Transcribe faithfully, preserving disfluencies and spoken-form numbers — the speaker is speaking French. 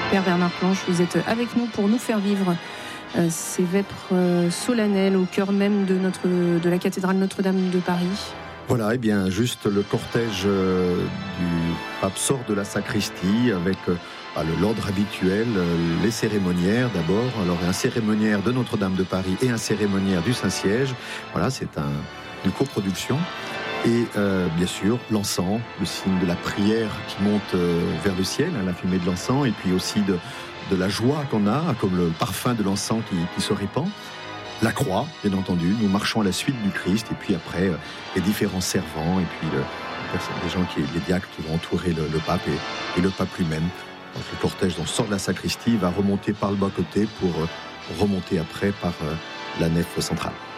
Père Bernard Planche, vous êtes avec nous pour nous faire vivre euh, ces vêpres euh, solennelles au cœur même de, notre, de la cathédrale Notre-Dame de Paris. Voilà, et eh bien juste le cortège euh, du pape sort de la sacristie avec euh, le, l'ordre habituel, euh, les cérémoniaires d'abord, alors un cérémoniaire de Notre-Dame de Paris et un cérémoniaire du Saint-Siège. Voilà, c'est un, une coproduction. Et euh, bien sûr, l'encens, le signe de la prière qui monte euh, vers le ciel, hein, la fumée de l'encens, et puis aussi de, de la joie qu'on a, comme le parfum de l'encens qui, qui se répand. La croix, bien entendu, nous marchons à la suite du Christ, et puis après, euh, les différents servants, et puis le, les gens, qui, les diacres qui vont entourer le, le pape et, et le pape lui-même. Donc le cortège donc, sort de la sacristie, va remonter par le bas-côté pour euh, remonter après par euh, la nef centrale.